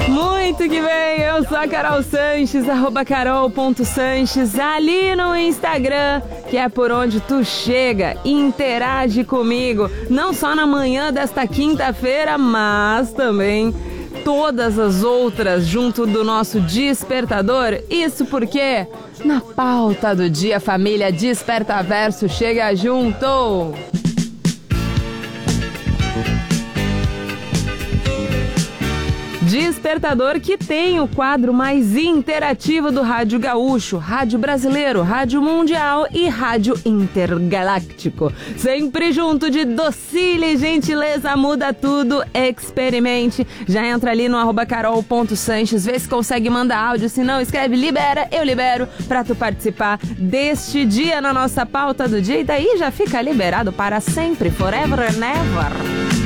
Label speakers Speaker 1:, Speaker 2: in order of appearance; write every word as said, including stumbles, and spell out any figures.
Speaker 1: Muito que bem, eu sou a Carol Sanches, arroba carol ponto sanches, ali no Instagram, que é por onde tu chega e interage comigo, não só na manhã desta quinta-feira, mas também todas as outras junto do nosso despertador. Isso porque na pauta do dia, família Despertaverso chega junto. Despertador que tem o quadro mais interativo do Rádio Gaúcho, Rádio Brasileiro, Rádio Mundial e Rádio Intergaláctico. Sempre junto de docile, gentileza, muda tudo, experimente. Já entra ali no arroba carol ponto sanches, vê se consegue mandar áudio, se não escreve libera, eu libero, pra tu participar deste dia na nossa pauta do dia. E daí já fica liberado para sempre, forever and ever.